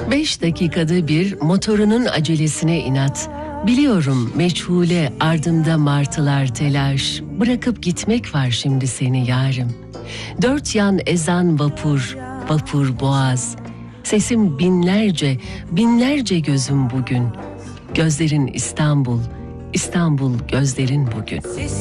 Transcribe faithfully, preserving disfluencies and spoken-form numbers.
Beş dakikada bir motorunun acelesine inat. Biliyorum meçhule ardımda martılar telaş. Bırakıp gitmek var şimdi seni yarım. Dört yan ezan vapur, vapur boğaz. Sesim binlerce, binlerce gözüm bugün. Gözlerin İstanbul, İstanbul gözlerin bugün.